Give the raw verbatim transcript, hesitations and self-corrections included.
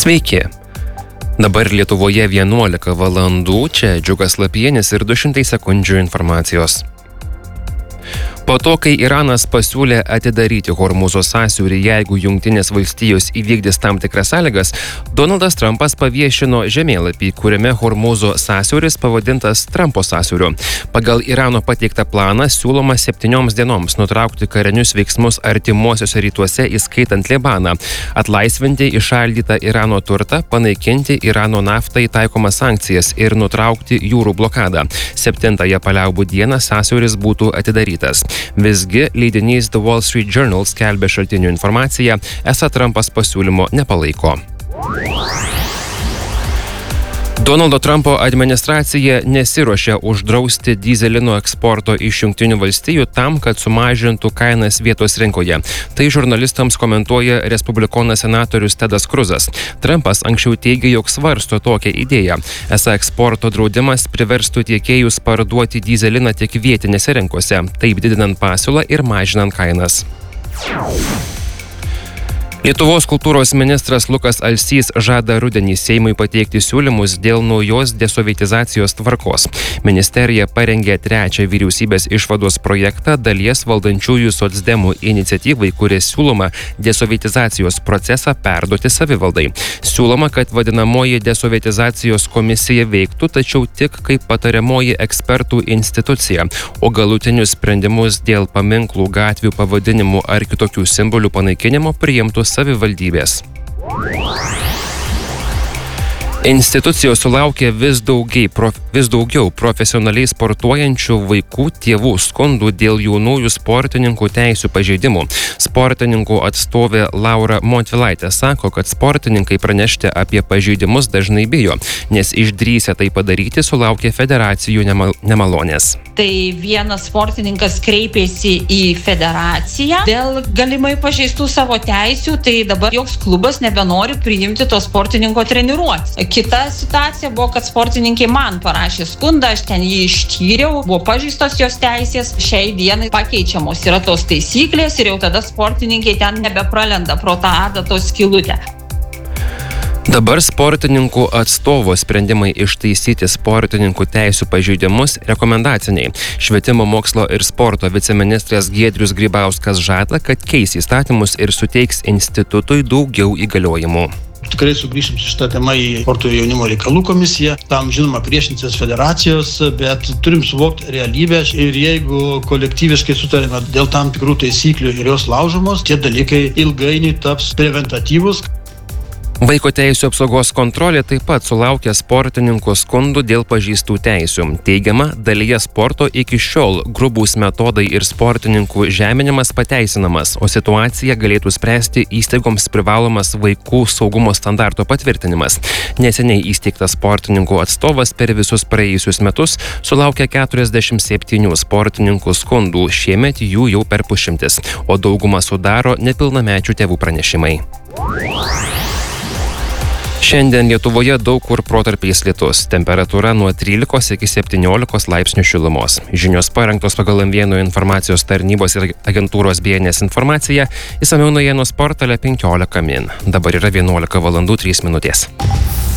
Sveiki. Dabar Lietuvoje vienuolika valandų, čia Džiugas Lapienis ir du šimtai sekundžių informacijos. Po to, kai Iranas pasiūlė atidaryti Hormūzo sąsiaurį, jeigu Jungtinės valstijos įvykdys tam tikras sąlygas, Donaldas Trumpas paviešino žemėlapį, kuriame Hormūzo sąsiauris pavadintas Trumpo sąsiauriu. Pagal Irano pateiktą planą siūloma septynioms dienoms nutraukti karinius veiksmus artimuosiuose rytuose, įskaitant Libaną, atlaisvinti įšaldytą Irano turtą, panaikinti Irano naftai taikomas sankcijas ir nutraukti jūrų blokadą. Septintąją paliaubų dieną sąsiauris būtų atidarytas. Visgi leidinys The Wall Street Journal skelbia šaltinių informaciją, esą Trumpas pasiūlymo nepalaiko. Donaldo Trumpo administracija nesiruošia uždrausti dyzelino eksporto iš Jungtinių valstijų tam, kad sumažintų kainas vietos rinkoje. Tai žurnalistams komentuoja respublikonas senatorius Tedas Kruzas. Trumpas anksčiau teigė, jog svarsto tokią idėją. Esą eksporto draudimas priverstų tiekėjus parduoti dyzeliną tik vietinėse rinkose, taip didinant pasiūlą ir mažinant kainas. Lietuvos kultūros ministras Lukas Alsys žada rudenį Seimui pateikti siūlymus dėl naujos desovietizacijos tvarkos. Ministerija parengė trečią vyriausybės išvados projektą dalies valdančiųjų socdemų iniciatyvai, kuria siūloma desovietizacijos procesą perduoti savivaldai. Siūloma, kad vadinamoji desovietizacijos komisija veiktų, tačiau tik kaip patariamoji ekspertų institucija, o galutinius sprendimus dėl paminklų, gatvių pavadinimų ar kitokių simbolių panaikinimo priimtų savivaldybės. Institucijos sulaukia vis, daugiai, prof, vis daugiau profesionaliai sportuojančių vaikų tėvų skundų dėl jaunųjų sportininkų teisių pažeidimų. Sportininkų atstovė Laura Montvilaitė sako, kad sportininkai pranešti apie pažeidimus dažnai bijo, nes išdrįsę tai padaryti sulaukia federacijų nemal, nemalonės. Tai vienas sportininkas kreipėsi į federaciją dėl galimai pažeistų savo teisių, tai dabar joks klubas nebenori priimti to sportininko treniruotės. Kita situacija buvo, kad sportininkai man parašė skundą, aš ten jį ištyriau, buvo pažeistos jos teisės, šiai dienai pakeičiamos yra tos taisyklės ir jau tada sportininkai ten nebepralenda pro tą adatos skylutę. Dabar sportininkų atstovo sprendimai ištaisyti sportininkų teisių pažeidimus rekomendaciniai. Švietimo, mokslo ir sporto viceministras Giedrius Grybauskas žada, kad keis įstatymus ir suteiks institutui daugiau įgaliojimų. Tikrai sugrįšim su šitą temą į sporto ir jaunimo reikalų komisiją. Tam, žinoma, priešinsis federacijos, bet turim suvokti realybę ir jeigu kolektyviškai sutarėme dėl tam tikrų taisyklių ir jos laužomos, tie dalykai ilgainiui taps preventatyvus. Vaiko teisių apsaugos kontrolė taip pat sulaukia sportininkų skundų dėl pažeistų teisių. Teigiama, dalyje sporto iki šiol grubūs metodai ir sportininkų žeminimas pateisinamas, o situaciją galėtų spręsti įstaigoms privalomas vaikų saugumo standarto patvirtinimas. Neseniai įsteigtas sportininkų atstovas per visus praėjusius metus sulaukė keturiasdešimt septynių sportininkų skundų, šiemet jų jau per pusšimtis, o daugumą sudaro nepilnamečių tėvų pranešimai. Šiandien Lietuvoje daug kur protarpiais lietus, temperatūra nuo trylikos iki septyniolikos laipsnių šilumos. Žinios parengtos pagal M vienas informacijos tarnybos ir agentūros B N S informaciją, išsamiau naujienų portale penkiolika min. Dabar yra vienuolika valandų trys minutės.